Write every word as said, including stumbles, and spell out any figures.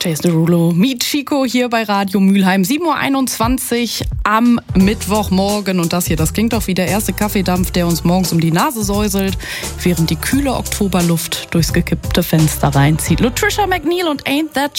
Jason Derulo, Meet Chico hier bei Radio Mülheim. sieben Uhr einundzwanzig am Mittwochmorgen. Und das hier, das klingt doch wie der erste Kaffeedampf, der uns morgens um die Nase säuselt, während die kühle Oktoberluft durchs gekippte Fenster reinzieht. Latricia McNeil und Ain't That